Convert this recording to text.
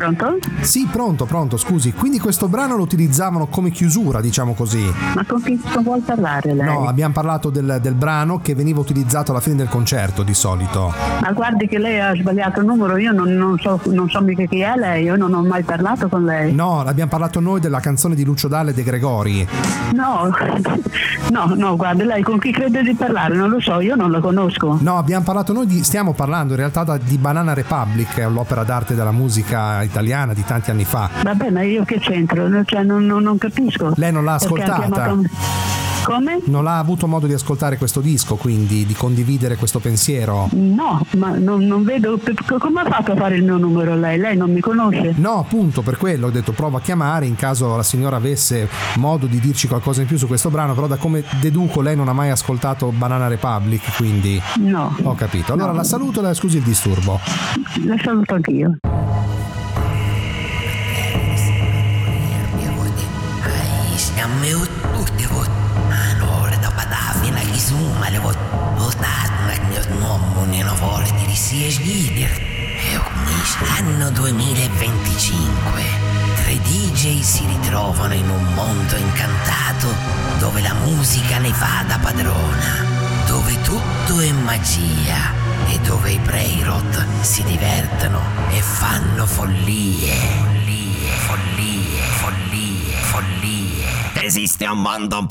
Pronto? Sì, pronto, scusi. Quindi questo brano lo utilizzavano come chiusura, diciamo così. Ma con chi vuol parlare lei? No, abbiamo parlato del brano che veniva utilizzato alla fine del concerto di solito. Ma guardi che lei ha sbagliato il numero, io non so mica chi è lei, io non ho mai parlato con lei. No, abbiamo parlato noi della canzone di Lucio Dalla e De Gregori. No, guardi, lei con chi crede di parlare? Non lo so, io non la conosco. No, abbiamo parlato noi stiamo parlando in realtà di Banana Republic, è l'opera d'arte della musica italiana di tanti anni fa. Vabbè, ma io che c'entro? Cioè, non capisco. Lei non l'ha ascoltata? Come? Non ha avuto modo di ascoltare questo disco, quindi di condividere questo pensiero? No, ma non vedo. Come ha fatto a fare il mio numero lei? Lei non mi conosce? No, appunto, per quello ho detto prova a chiamare in caso la signora avesse modo di dirci qualcosa in più su questo brano, però da come deduco lei non ha mai ascoltato Banana Republic, quindi... No. Ho capito. Allora la saluto e la scusi il disturbo. La saluto anch'io. Anno 2025. 3 DJ si ritrovano in un mondo incantato dove la musica ne fa da padrona, dove tutto è magia e dove i Brainrot si divertono e fanno follie. Esiste un mondo